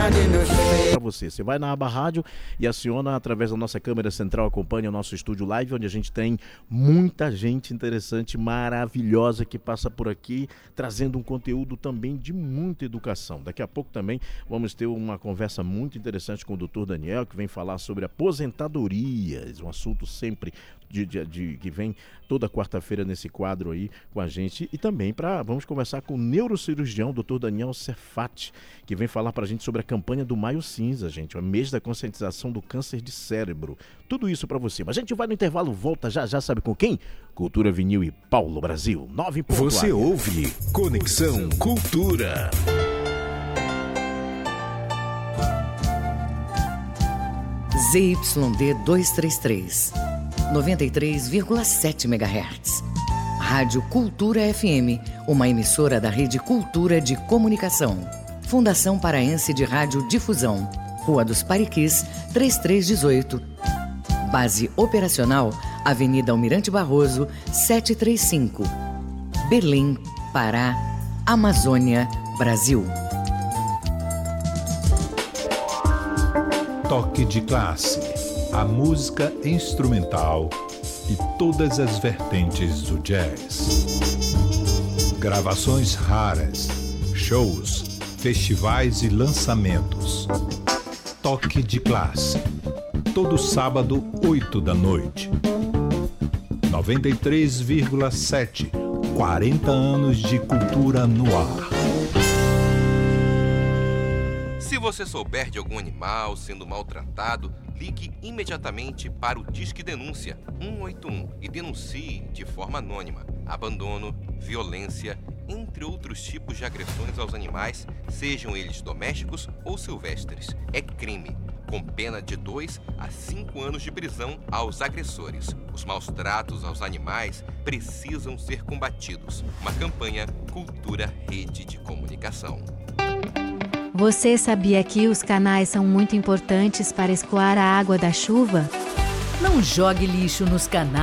Para você vai na aba rádio e aciona através da nossa câmera central, acompanha o nosso estúdio live, onde a gente tem muita gente interessante, maravilhosa, que passa por aqui, trazendo um conteúdo também de muita educação. Daqui a pouco também vamos ter uma conversa muito interessante com o Dr. Daniel, que vem falar sobre aposentadorias, um assunto sempre que vem toda quarta-feira nesse quadro aí com a gente. E também vamos conversar com o neurocirurgião Dr. Daniel Serfati, que vem falar pra gente sobre a campanha do Maio Cinza, gente, o mês da conscientização do câncer de cérebro. Tudo isso pra você. Mas a gente vai no intervalo, volta já sabe com quem? Cultura Vinil e Paulo Brasil. 9 pontos. Você ouve Conexão Cultura. ZYD 233, 93,7 MHz. Rádio Cultura FM, uma emissora da Rede Cultura de Comunicação. Fundação Paraense de Rádio Difusão, Rua dos Pariquis, 3318. Base operacional, Avenida Almirante Barroso, 735. Belém, Pará, Amazônia, Brasil. Toque de classe, a música instrumental e todas as vertentes do jazz. Gravações raras, shows, festivais e lançamentos. Toque de classe, todo sábado, 8 da noite. 93,7, 40 anos de cultura no ar. Se você souber de algum animal sendo maltratado, ligue imediatamente para o Disque Denúncia 181 e denuncie de forma anônima abandono, violência, entre outros tipos de agressões aos animais, sejam eles domésticos ou silvestres. É crime, com pena de 2 a 5 anos de prisão aos agressores. Os maus tratos aos animais precisam ser combatidos. Uma campanha Cultura Rede de Comunicação. Você sabia que os canais são muito importantes para escoar a água da chuva? Não jogue lixo nos canais.